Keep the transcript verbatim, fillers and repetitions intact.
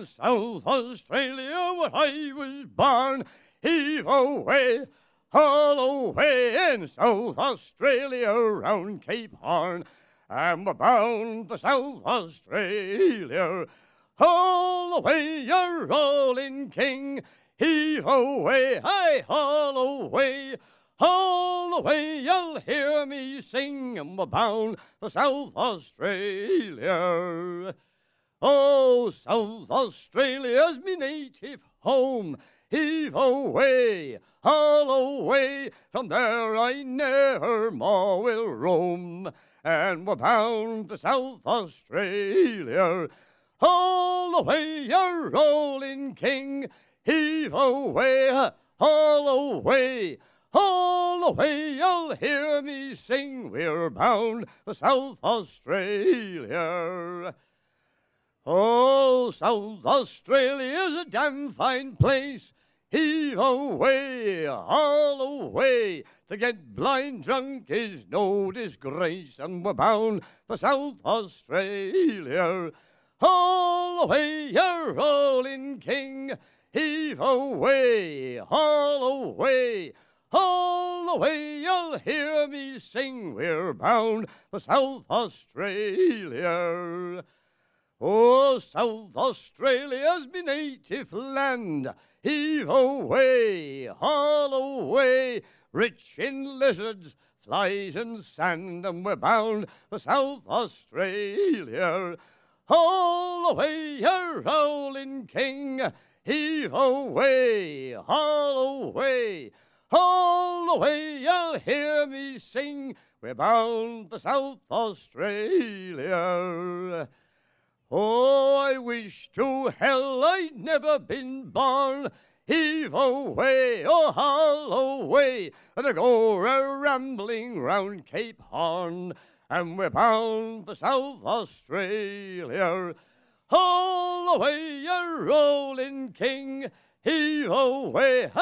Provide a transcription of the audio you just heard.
In South Australia where I was born, heave away, haul away in South Australia round Cape Horn. And we're bound for South Australia. Haul away, you're rolling king. Heave away, hi, haul away. Haul away, you'll hear me sing. And we're bound for South Australia. Oh, South Australia's me native home. Heave away, haul away. From there I never more will roam. And we're bound for South Australia. Haul away, you're rolling king. Heave away, haul away. Haul away, you'll hear me sing. We're bound for South Australia. Oh, South Australia's a damn fine place. Heave away, haul away. To get blind drunk is no disgrace. And we're bound for South Australia. Haul away, you're rolling king. Heave away, haul away. Haul away, you'll hear me sing. We're bound for South Australia. Oh, South Australia's me native land. Heave away, haul away. Rich in lizards, flies and sand. And we're bound for South Australia. Haul away, you're rolling king. Heave away, haul away. Haul away, you'll hear me sing. We're bound for South Australia. Oh, I wish to hell I'd never been born. Heave away, oh, haul away, and go a-rambling round Cape Horn. And we're bound for South Australia. Haul away, you rolling king. Heave away.